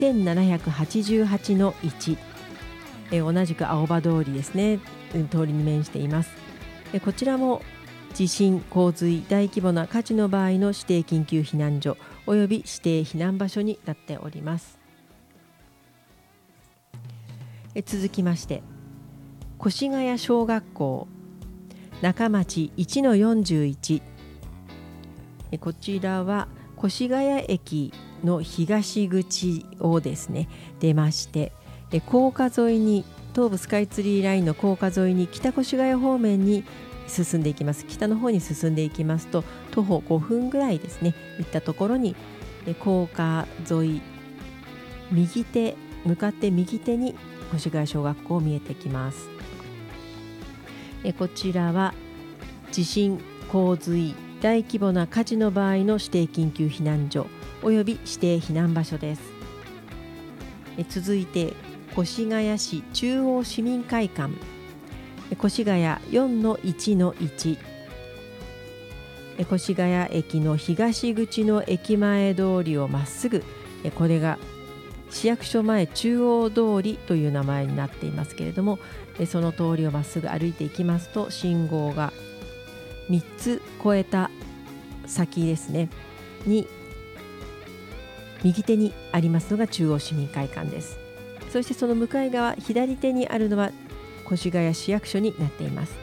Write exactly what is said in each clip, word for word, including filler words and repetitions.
せんななひゃくはちじゅうはちのいち、え同じく青葉通りですね、通りに面しています。えこちらも地震、洪水、大規模な火事の場合の指定緊急避難所および指定避難場所になっております。え続きまして、越谷小学校中町 いちのよんじゅういち、えこちらは越谷駅の東口をですね出まして、え高架沿いに東武スカイツリーラインの高架沿いに北越谷方面に進んでいきます。北の方に進んでいきますと徒歩ごふんぐらいですね行ったところにえ高架沿い右手向かって右手に越谷小学校見えてきます。えこちらは地震、洪水、大規模な火事の場合の指定緊急避難所および指定避難場所です。え続いて越谷市中央市民会館越谷 よんのいちのいち、越谷駅の東口の駅前通りをまっすぐ、これが市役所前中央通りという名前になっていますけれども、その通りをまっすぐ歩いていきますと信号がみっつ越えた先ですねに右手にありますのが中央市民会館です。そしてその向かい側左手にあるのは越谷市役所になっています。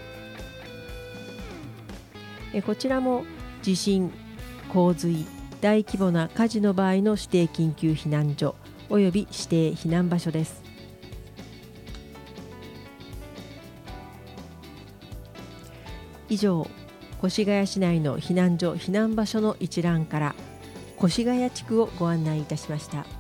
えこちらも地震、洪水、大規模な火事の場合の指定緊急避難所および指定避難場所です。以上、越谷市内の避難所・避難場所の一覧から越谷地区をご案内いたしました。